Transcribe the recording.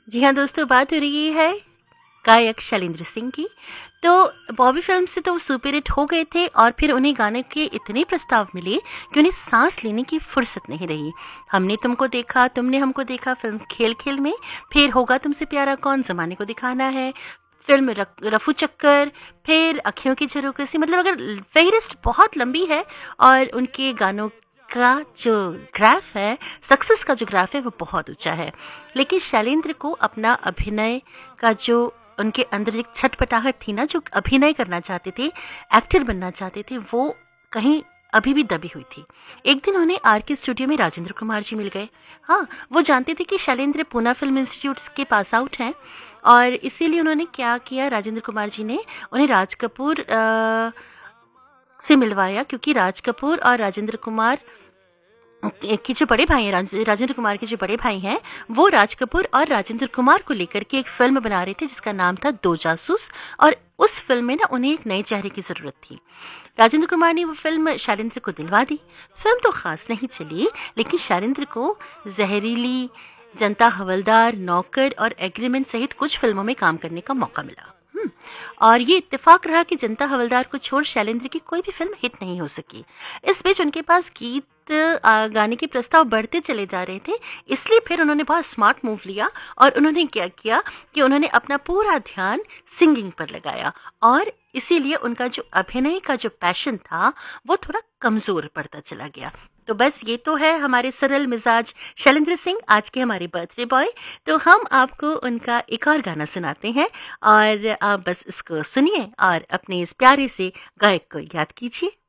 जी हाँ दोस्तों, बात हो रही है गायक शैलेंद्र सिंह की। तो बॉबी फिल्म से तो वो सुपर हिट हो गए थे और फिर उन्हें गाने के इतने प्रस्ताव मिले कि उन्हें सांस लेने की फुर्सत नहीं रही। हमने तुमको देखा, तुमने हमको देखा, फिल्म खेल खेल में, फिर होगा तुमसे प्यारा कौन, जमाने को दिखाना है, फिल्म रफू चक्कर, फिर अखियों की झरोखे, मतलब अगर फेहरिस्त बहुत लंबी है और उनके गानों का जो ग्राफ है, सक्सेस का जो ग्राफ है वो बहुत ऊंचा है। लेकिन शैलेंद्र को अपना अभिनय का जो उनके अंदर एक छटपटाहट थी ना, जो अभिनय करना चाहते थे, एक्टर बनना चाहते थे, वो कहीं अभी भी दबी हुई थी। एक दिन उन्हें आर के स्टूडियो में राजेंद्र कुमार जी मिल गए। हाँ, वो जानते थे कि शैलेंद्र पूना फिल्म इंस्टीट्यूट के पास आउट हैं और इसीलिए उन्होंने क्या किया, राजेंद्र कुमार जी ने उन्हें राज कपूर से मिलवाया, क्योंकि राज कपूर और राजेंद्र कुमार के जो बड़े भाई हैं, राजेंद्र कुमार के जो बड़े भाई हैं, वो राज कपूर और राजेंद्र कुमार को लेकर के एक फिल्म बना रहे थे जिसका नाम था दो जासूस। और उस फिल्म में ना उन्हें एक नए चेहरे की जरूरत थी। राजेंद्र कुमार ने वो फिल्म शैलेंद्र को दिलवा दी। फिल्म तो खास नहीं चली, लेकिन शैलेंद्र को जहरीली, जनता हवलदार, नौकर और एग्रीमेंट सहित कुछ फिल्मों में काम करने का मौका मिला। और ये इत्तेफाक रहा कि जनता हवलदार को छोड़ शैलेंद्र की कोई भी फिल्म हिट नहीं हो सकी। इस बीच उनके पास गीत गाने के प्रस्ताव बढ़ते चले जा रहे थे। इसलिए फिर उन्होंने बहुत स्मार्ट मूव लिया और उन्होंने क्या किया कि उन्होंने अपना पूरा ध्यान सिंगिंग पर लगाया और इसीलिए उनका जो अभिनय का जो पैशन था वो थोड़ा कमजोर पड़ता चला गया। तो बस ये तो है हमारे सरल मिजाज शैलेंद्र सिंह, आज के हमारे बर्थडे बॉय। तो हम आपको उनका एक और गाना सुनाते हैं और आप बस इसको सुनिए और अपने इस प्यारे से गायक को याद कीजिए।